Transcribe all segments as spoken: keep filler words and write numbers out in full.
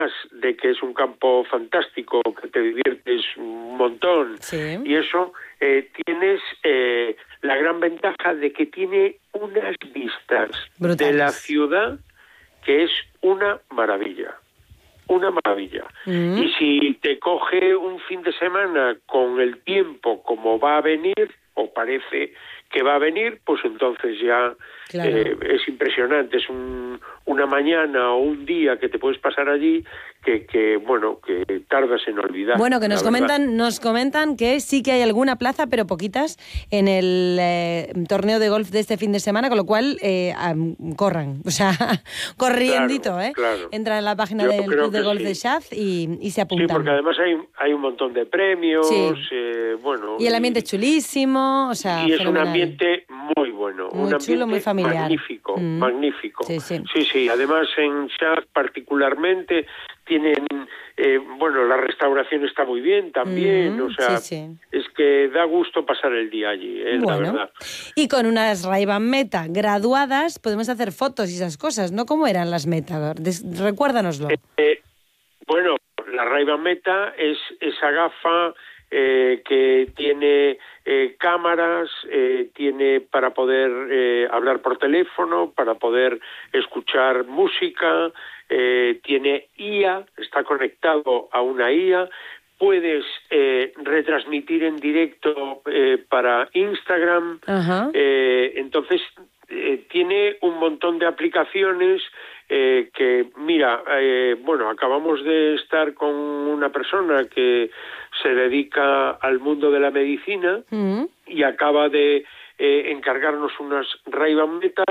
de que es un campo fantástico, que te diviertes un montón, sí. y eso, eh, tienes eh, la gran ventaja de que tiene unas vistas brutales de la ciudad que es una maravilla. Una maravilla. Mm. Y si te coge un fin de semana con el tiempo como va a venir, o parece que va a venir, pues entonces ya claro. eh, es impresionante. Es un, una mañana o un día que te puedes pasar allí que, que bueno, que tardas en olvidar. Bueno, que nos la verdad. comentan, nos comentan que sí que hay alguna plaza, pero poquitas, en el eh, torneo de golf de este fin de semana, con lo cual eh, um, corran, o sea, corriendito, claro, ¿eh? Claro. Entran en la página Yo del Club de Golf sí. de Shaz y, y se apuntan. Sí, porque además hay, hay un montón de premios, sí. eh, bueno... Y el ambiente es chulísimo, o sea, y es fenomenal. un ambiente muy bueno, muy un ambiente chulo, muy familiar. magnífico, mm. magnífico. Sí, sí. Sí, sí, además en Shaz particularmente tienen, eh, bueno, la restauración está muy bien también, mm, o sea, sí, sí. es que da gusto pasar el día allí, eh, bueno. la verdad. Y con unas Ray-Ban Meta graduadas podemos hacer fotos y esas cosas, ¿no? ¿Cómo eran las Meta? Des- recuérdanoslo. Eh, eh, bueno, la Ray-Ban Meta es esa gafa eh, que tiene eh, cámaras, eh, tiene para poder eh, hablar por teléfono, para poder escuchar música, eh, tiene I A, está conectado a una I A, puedes eh, retransmitir en directo eh, para Instagram, Ajá. eh, entonces eh, tiene un montón de aplicaciones eh, que, mira, eh, bueno, acabamos de estar con una persona que se dedica al mundo de la medicina mm. y acaba de eh, encargarnos unas Ray-Ban Meta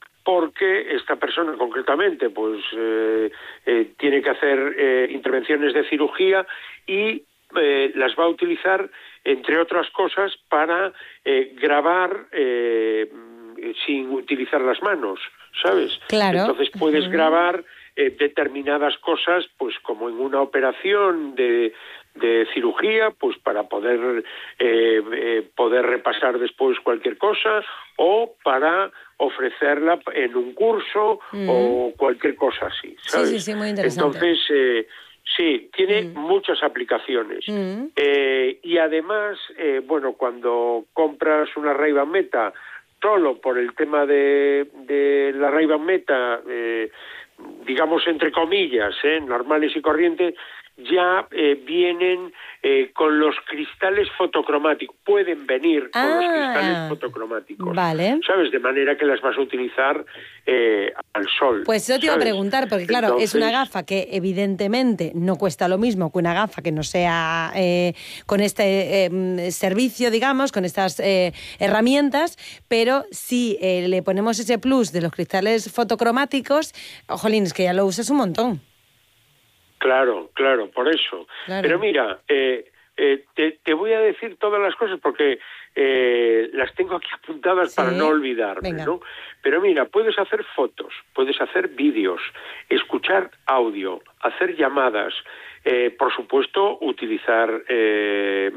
porque esta persona concretamente pues eh, eh, tiene que hacer eh, intervenciones de cirugía y eh, las va a utilizar, entre otras cosas, para eh, grabar eh, sin utilizar las manos, ¿sabes? Claro. Entonces puedes uh-huh. grabar eh, determinadas cosas, pues como en una operación de, de cirugía, pues para poder eh, eh, poder repasar después cualquier cosa, o para ofrecerla en un curso mm. o cualquier cosa así, ¿sabes? Sí, sí, sí, muy interesante. Entonces, eh, sí, tiene mm. muchas aplicaciones. Mm. Eh, y además, eh, bueno, cuando compras una Ray-Ban Meta, solo por el tema de, de la Ray-Ban Meta, eh, digamos entre comillas, eh, normales y corrientes, ya eh, vienen eh, con los cristales fotocromáticos, pueden venir ah, con los cristales fotocromáticos, vale. ¿sabes? De manera que las vas a utilizar eh, al sol. Pues yo te iba a preguntar, porque claro, Entonces, es una gafa que evidentemente no cuesta lo mismo que una gafa que no sea eh, con este eh, servicio, digamos, con estas eh, herramientas, pero si eh, le ponemos ese plus de los cristales fotocromáticos, jolín, es que ya lo usas un montón. Claro, claro, por eso. Claro. Pero mira, eh, eh, te, te voy a decir todas las cosas porque eh, las tengo aquí apuntadas, ¿sí?, para no olvidarme, Venga. ¿no? Pero mira, puedes hacer fotos, puedes hacer vídeos, escuchar audio, hacer llamadas, eh, por supuesto, utilizar eh,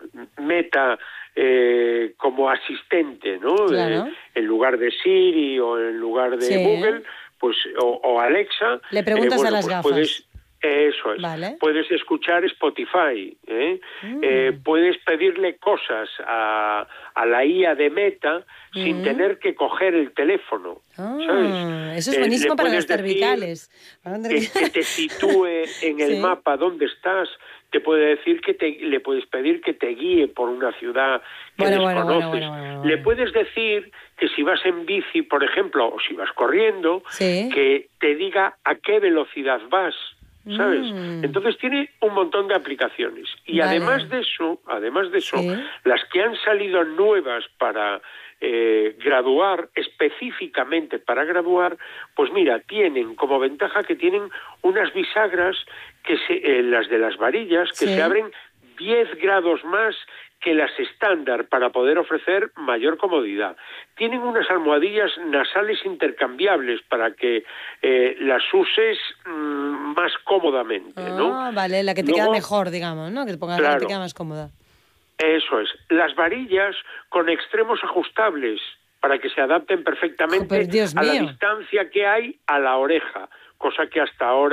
Meta eh, como asistente, ¿no? Claro. Eh, en lugar de Siri o en lugar de sí. Google, pues o, o Alexa. Le preguntas eh, bueno, a las pues gafas. Puedes, Eso es. Vale. Puedes escuchar Spotify, ¿eh? Mm. Eh, puedes pedirle cosas a, a la I A de Meta mm. sin tener que coger el teléfono, ah, ¿sabes? Eso es buenísimo eh, para las cervicales. Que, que te sitúe en el sí. mapa donde estás. Te puede decir que te, le puedes pedir que te guíe por una ciudad que bueno, desconoces. Bueno, bueno, bueno, bueno, le puedes decir que si vas en bici, por ejemplo, o si vas corriendo, sí. que te diga a qué velocidad vas. ¿Sabes? Mm. Entonces tiene un montón de aplicaciones. Y vale. además de eso, además de eso, sí. las que han salido nuevas para eh, graduar, específicamente para graduar, pues mira, tienen como ventaja que tienen unas bisagras, que se, eh, las de las varillas, que sí. se abren diez grados más que las estándar para poder ofrecer mayor comodidad. Tienen unas almohadillas nasales intercambiables para que eh, las uses mmm, más cómodamente, ah, ¿no? Vale, la que te Luego, queda mejor, digamos, ¿no? Que te pongas claro, la que te queda más cómoda. Eso es. Las varillas con extremos ajustables para que se adapten perfectamente oh, Dios a mío. la distancia que hay a la oreja, cosa que hasta ahora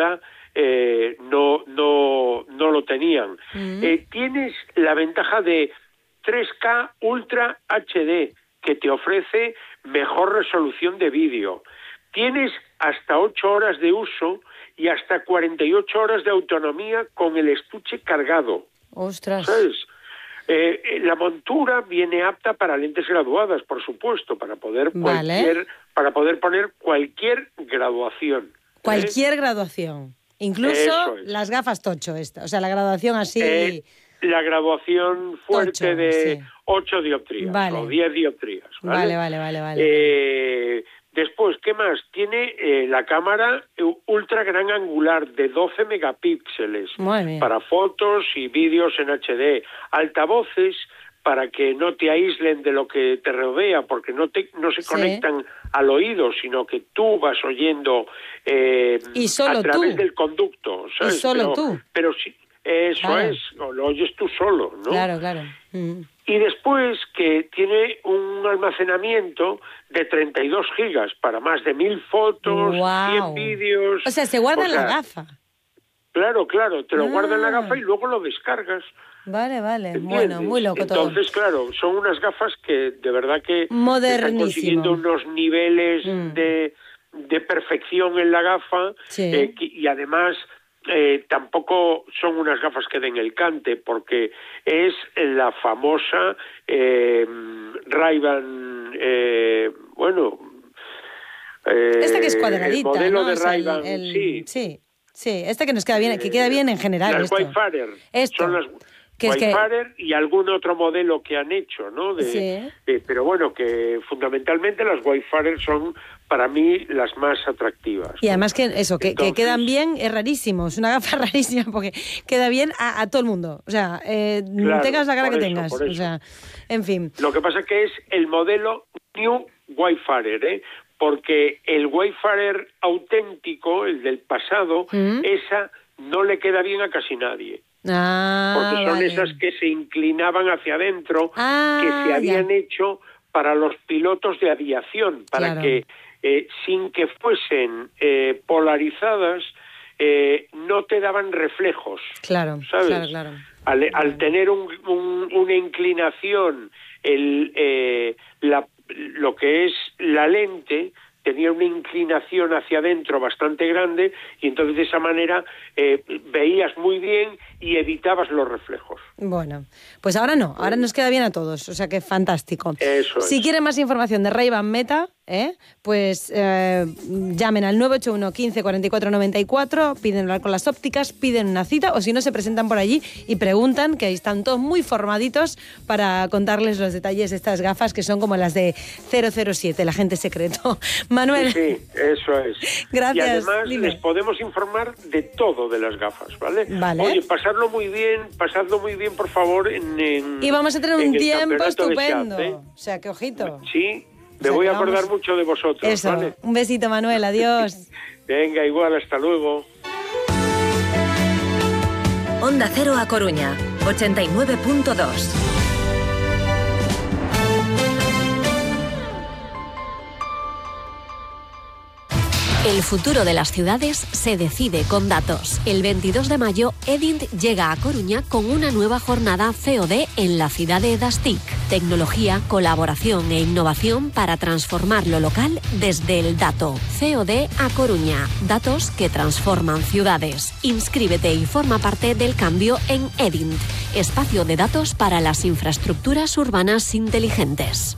eh, no, no, no lo tenían. Mm. Eh, tienes la ventaja de tres K Ultra H D, que te ofrece mejor resolución de vídeo. Tienes hasta ocho horas de uso y hasta cuarenta y ocho horas de autonomía con el estuche cargado. ¡Ostras! ¿Sabes? Eh, la montura viene apta para lentes graduadas, por supuesto, para poder cualquier, vale. para poder poner cualquier graduación. Cualquier ¿eh? graduación. Incluso es. las gafas tocho esta. O sea, la graduación así... Eh, la graduación fuerte tocho, de sí. ocho dioptrías vale. o diez dioptrías. Vale, ¿vale? vale, vale. vale. Eh, después, ¿qué más? Tiene eh, la cámara ultra gran angular de doce megapíxeles para fotos y vídeos en H D. Altavoces para que no te aíslen de lo que te rodea, porque no te no se sí. conectan al oído, sino que tú vas oyendo eh, y solo a través tú. del conducto. ¿sabes? Y solo pero, tú. Pero sí, eso claro. es, lo oyes tú solo, ¿no? Claro, claro. Mm. Y después que tiene un almacenamiento de treinta y dos gigas para más de mil fotos, wow. cien vídeos... O sea, se guarda o en sea, la gafa. Claro, claro, te lo ah. guarda en la gafa y luego lo descargas. Vale, vale. ¿Entiendes? Bueno, muy loco todo. Entonces, claro, son unas gafas que de verdad que están consiguiendo unos niveles mm. de, de perfección en la gafa sí. eh, y además... Eh, tampoco son unas gafas que den el cante, porque es la famosa eh, Ray-Ban, eh, bueno... Eh, esta que es cuadradita, el modelo ¿no? de o sea, Ray-Ban, el, el, sí. Sí, sí, esta que nos queda bien, que queda bien en general. Las esto. Wayfarer, esto. son las... Que Wayfarer es que... y algún otro modelo que han hecho, ¿no? De, sí. de, pero bueno, que fundamentalmente las Wayfarer son para mí las más atractivas. Y además que eso, que, Entonces, que quedan bien, es rarísimo, es una gafa rarísima porque queda bien a, a todo el mundo. O sea, eh, claro, tengas la cara que eso, tengas. O sea, en fin. Lo que pasa es que es el modelo New Wayfarer, ¿eh? Porque el Wayfarer auténtico, el del pasado, ¿Mm? esa no le queda bien a casi nadie. Ah, porque son vale. esas que se inclinaban hacia adentro, ah, que se habían ya. hecho para los pilotos de aviación, para claro. que eh, sin que fuesen eh, polarizadas, eh, no te daban reflejos. Claro, ¿sabes? claro, claro. Al, al tener un, un, una inclinación, el, eh, la, lo que es la lente tenía una inclinación hacia adentro bastante grande y entonces de esa manera eh, veías muy bien y evitabas los reflejos. Bueno, pues ahora no, ahora nos queda bien a todos, o sea que fantástico. Eso si es. quieren más información de Ray-Ban Meta, ¿eh? pues eh, llamen al nueve ocho uno, quince, cuarenta y cuatro, noventa y cuatro, piden hablar con las ópticas, piden una cita o si no se presentan por allí y preguntan, que ahí están todos muy formaditos para contarles los detalles de estas gafas que son como las de cero cero siete, el agente secreto. Manuel. Sí, eso es. Gracias. Y además Dime. les podemos informar de todo de las gafas, ¿vale? Vale. Oye, pasadlo muy bien, pasadlo muy bien, por favor, en, en y vamos a tener un tiempo estupendo. Chat, ¿eh? O sea, que ojito. Sí, me o sea, voy a acordar vamos... mucho de vosotros, Eso. ¿vale? Un besito, Manuel, adiós. Venga, igual, hasta luego. Onda Cero A Coruña, ochenta y nueve punto dos. El futuro de las ciudades se decide con datos. El veintidós de mayo, Edint llega a Coruña con una nueva jornada C O D en la ciudad de Dastic. Tecnología, colaboración e innovación para transformar lo local desde el dato. C O D a Coruña. Datos que transforman ciudades. Inscríbete y forma parte del cambio en Edint, espacio de datos para las infraestructuras urbanas inteligentes.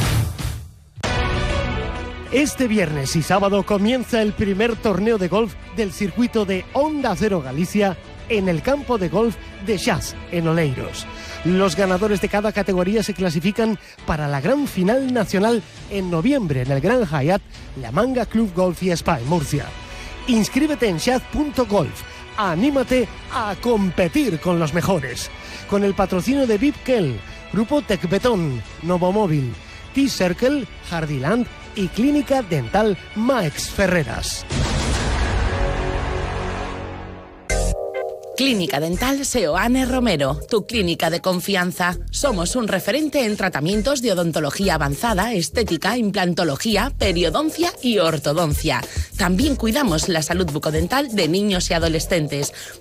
Este viernes y sábado comienza el primer torneo de golf del circuito de Onda Cero Galicia en el campo de golf de Xas, en Oleiros. Los ganadores de cada categoría se clasifican para la gran final nacional en noviembre en el Gran Hyatt, La Manga Club Golf y Spa en Murcia. Inscríbete en xaz punto golf. Anímate a competir con los mejores. Con el patrocinio de V I P Kell, Grupo Tecbeton, Novomóvil, T-Circle, Hardiland y Clínica Dental Maex Ferreras. Clínica Dental Seoane Romero, tu clínica de confianza. Somos un referente en tratamientos de odontología avanzada, estética, implantología, periodoncia y ortodoncia. También cuidamos la salud bucodental de niños y adolescentes.